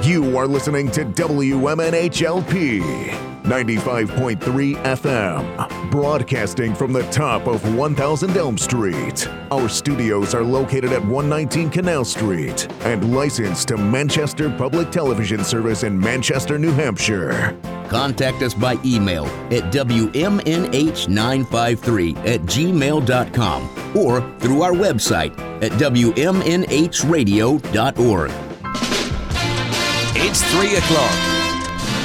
You are listening to WMNHLP 95.3 FM, broadcasting from the top of 1000 Elm Street. Our studios are located at 119 Canal Street and licensed to Manchester Public Television Service in Manchester, New Hampshire. Contact us by email at wmnh953@gmail.com or through our website at wmnhradio.org. It's 3 o'clock.